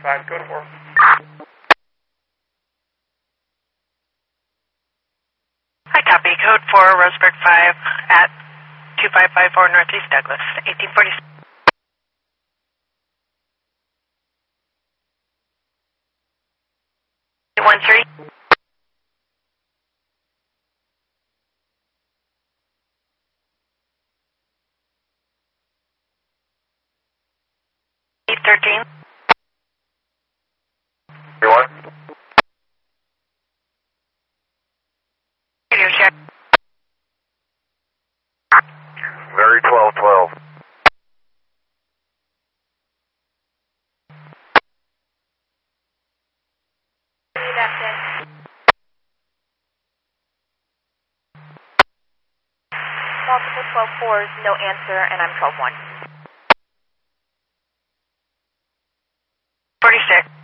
5, go to work. Hi, copy. Code 4, Roseburg 5 at 2554 Northeast Douglas, 1846. 13. 13. You what? Radio check. Very 1212. Multiple 12-4s, no answer, and I'm 12-1. 46.